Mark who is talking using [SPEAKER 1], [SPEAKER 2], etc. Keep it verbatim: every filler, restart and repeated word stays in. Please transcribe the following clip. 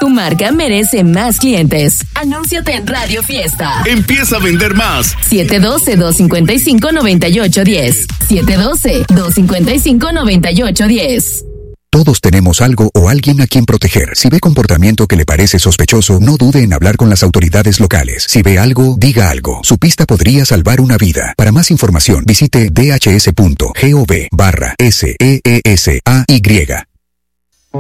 [SPEAKER 1] Tu marca merece más clientes. Anúnciate en Radio Fiesta.
[SPEAKER 2] Empieza a vender más.
[SPEAKER 1] siete uno dos, dos cinco cinco, nueve ocho uno cero. siete uno dos, dos cinco cinco, nueve ocho uno cero.
[SPEAKER 3] Todos tenemos algo o alguien a quien proteger. Si ve comportamiento que le parece sospechoso, no dude en hablar con las autoridades locales. Si ve algo, diga algo. Su pista podría salvar una vida. Para más información, visite dhs punto gov barra S E E S A Y.